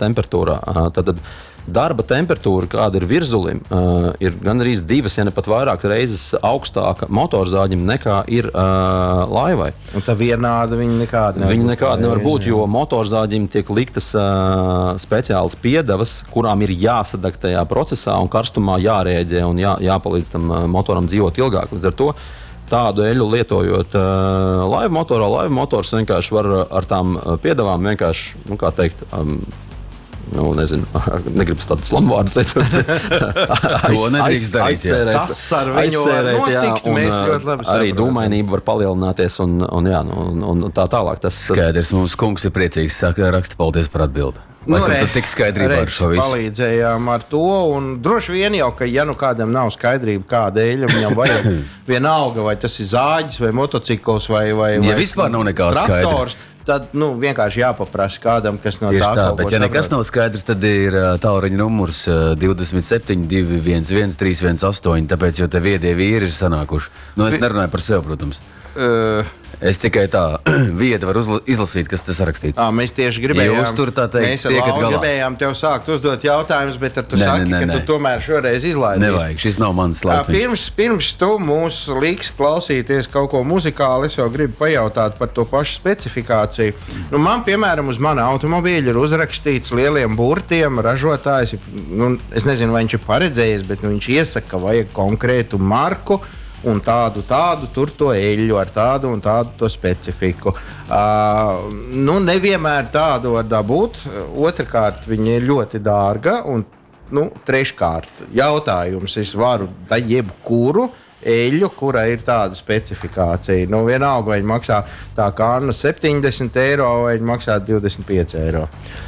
temperatūrā. Tad darba temperatūra, kāda ir virzulim, ir gan arī 2, ja ne pat vairāk reizes augstāka motorzāģim nekā ir laivai. Un tā vienāda viņa nekāda nevar būt. Viņa nekāda nevar būt, jo motorzāģim tiek liktas speciālas piedevas, kurām ir jāsadeg tajā procesā un karstumā jārēģē un jāpalīdz tam motoram dzīvot ilgāk. Līdz ar to tādu eļu lietojot laivu motorā, laivu motors vienkārši var ar tām piedevām vienkārši, kā teikt, nezinu, negribas tādu slamvārdus lietot. To nedrīkst darīt, jā. Tas ar viņu var notikt, mēs ļoti labi saprotam. Arī dūmainība var palielināties un tā tālāk. Skaidrs, mums kungs ir priecīgs, raksta paldies par atbildi. Vai tu tik skaidrībā ar šo visu? Palīdzējām ar to, un droši vien jau, ka ja nu kādam nav skaidrība, kāda eļa viņam vajag vienalga, vai tas ir zāģis, vai motocikls, vai vispār nav nekā traktors, tad vienkārši jāpaprasa kādam, kas no tā bet ja nekas nav skaidrs, tad ir tālruņa numurs 27 211 318, tāpēc, jo te viedie vīri ir sanākuši. Es nerunāju par sevi, protams. Es tikai tā vieta var izlasīt, kas tas rakstīts. Mēs tieši gribējām, jūs tur tā teikt, mēs ar Lauru gribējām tev sākt uzdot jautājumus, bet tad tu saki, ka tu tomēr šoreiz izlaidīsi. Nevajag, šis nav mans laiks. Pirms tu mūs liks klausīties kaut ko muzikāli, es jau gribu pajautāt par to pašu specifikāciju. Man, piemēram, uz mana automobīļa ir uzrakstīts lieliem burtiem ražotājs. Es nezinu, vai viņš ir paredzējis, bet viņš iesaka, ka vajag konkrētu marku un tādu tur to eļļu ar tādu un tādu to specifiku. Nevienmēr tādu var dabūt. Otrkārt, viņa ir ļoti dārga. Un treškārt, jautājums, es varu jebkuru eļļu, kura ir tāda specifikācija. Vienalga, vai viņa maksā tā kā Anna 70 eiro, vai viņa maksā 25 eiro.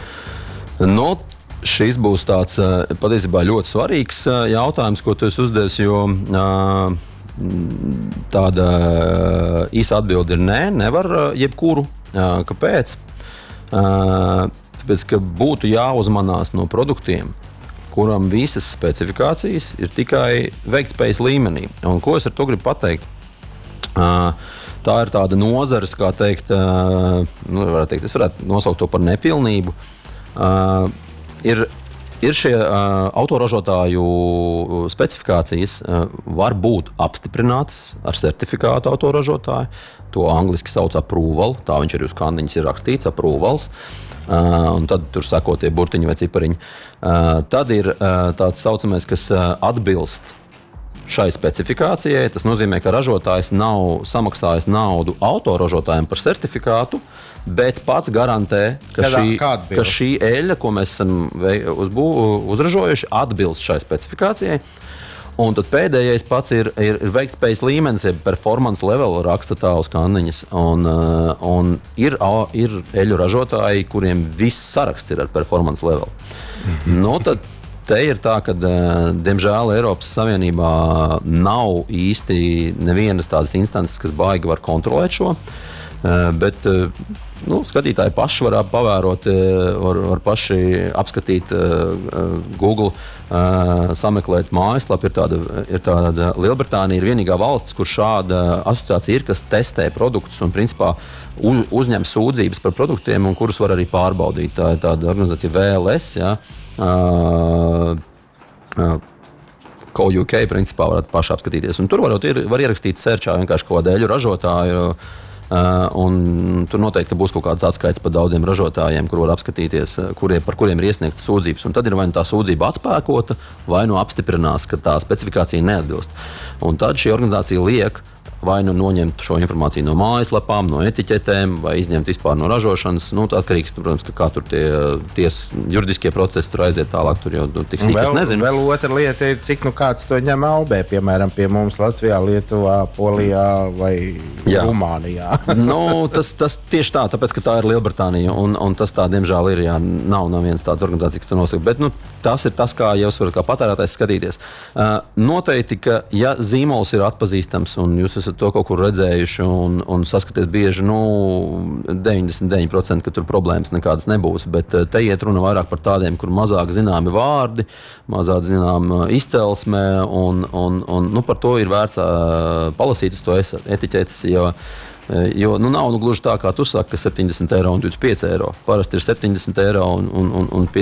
Šis būs tāds patiesībā ļoti svarīgs jautājums, ko tu esi uzdevis, jo tāda īsa atbilde ir nē, nevar jebkuru. Kāpēc? Tāpēc, ka būtu jāuzmanās no produktiem, kuram visas specifikācijas ir tikai veiktspējas līmenī. Un ko es ar to gribu pateikt? Tā ir tāda nozares, kā teikt, es varētu nosaukt to par nepilnību. Ir šie autoražotāju specifikācijas var būt apstiprinātas ar certifikātu autoražotāju. To angliski sauc approval, tā viņš arī uz kandiņas ir rakstīts, approvals. Un tad tur sako tie burtiņi vai cipariņi. Tad ir tāds saucamais, kas atbilst šai specifikācijai. Tas nozīmē, ka ražotājs nav samaksājis naudu autoražotājiem par certifikātu, bet pats garantē, ka šī eļļa, ko mēs esam uzražojuši, atbilst šai specifikācijai. Un tad pēdējais pats ir veiktspējas līmenis, jeb performance level, raksta tā uz kanniņas. Un ir eļļu ražotāji, kuriem viss saraksts ir ar performance level. Tad te ir tā, ka, diemžēl, Eiropas Savienībā nav īsti nevienas tādas instances, kas baigi var kontrolēt šo. Bet skatītāji paši var pavērot, var paši apskatīt Google, sameklēt mājaslapu. Ir tāda Lielbritānija ir vienīgā valsts, kur šāda asociācija ir, kas testē produktus un principā uzņem sūdzības par produktiem un kurus var arī pārbaudīt. Tā ir tāda organizācija VLS, UK principā varat paši apskatīties. Un tur var ierakstīt searchā vienkārši kaut kādu eļļu ražotāju. Un tur noteikti būs kaut kāds atskaits par daudziem ražotājiem, kur var apskatīties, par kuriem ir iesniegtas sūdzības. Un tad ir vai nu tā sūdzība atspēkota, vai nu apstiprinās, ka tā specifikācija neatbilst. Un tad šī organizācija liek vai nu noņemt šo informāciju no mājaslapām, no etiķetēm, vai izņemt vispār no ražošanas. Atkarīgs, protams, kā tur tie juridiskie procesi tur aiziet tālāk, tur jau tik sīk, es nezinu. Vēl otra lieta ir, cik kāds to ņem albē, piemēram, pie mums Latvijā, Lietuvā, Polijā vai Rumānijā. Tas tieši tā, tāpēc, ka tā ir Lielbritānija, un tas tā, diemžēl, ir, nav viens tāds organizācijas, kas to nosaka. Bet, tas ir tas, kā jūs varat kā patērētājs skatīties. Noteikti, ka ja zīmols ir atpazīstams un jūs esat to kaut kur redzējuši un saskaties bieži, 99%, ka tur problēmas nekādas nebūs, bet te iet runa vairāk par tādiem, kur mazāk zināmi vārdi, mazāk zināma izcelsme un par to ir vērts palasīt uz to etiķetes, jo nav gluži tā, kā tu saki, ka 70 eiro un 25 eiro. Parasti ir 70 eiro un